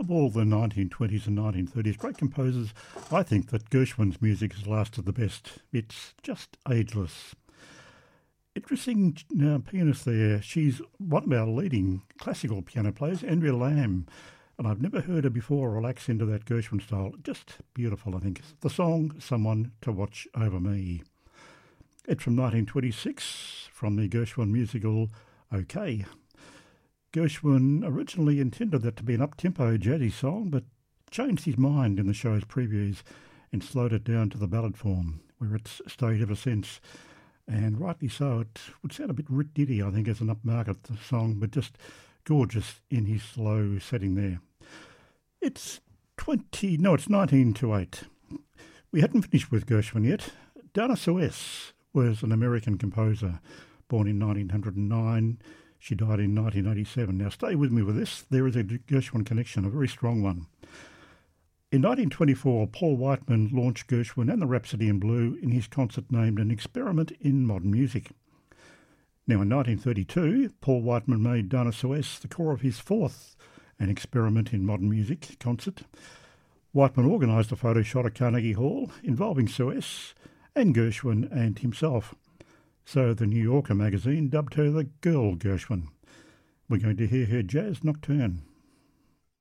Of all the 1920s and 1930s great composers, I think that Gershwin's music has lasted the best. It's just ageless. Interesting pianist there. She's one of our leading classical piano players, Andrea Lamb. And I've never heard her before relax into that Gershwin style. Just beautiful, I think. The song, Someone to Watch Over Me. It's from 1926, from the Gershwin musical OK. Gershwin originally intended that to be an up-tempo jazzy song, but changed his mind in the show's previews and slowed it down to the ballad form, where it's stayed ever since. And rightly so. It would sound a bit Rick Diddy, I think, as an upmarket song, but just gorgeous in his slow setting there. It's 19 to 8. We hadn't finished with Gershwin yet. Dana Suess was an American composer, born in 1909. She died in 1987. Now stay with me with this. There is a Gershwin connection, a very strong one. In 1924, Paul Whiteman launched Gershwin and the Rhapsody in Blue in his concert named An Experiment in Modern Music. Now in 1932, Paul Whiteman made Dana Suess the core of his fourth An Experiment in Modern Music concert. Whiteman organised a photo shot at Carnegie Hall involving Suess and Gershwin and himself. So the New Yorker magazine dubbed her the Girl Gershwin. We're going to hear her Jazz Nocturne.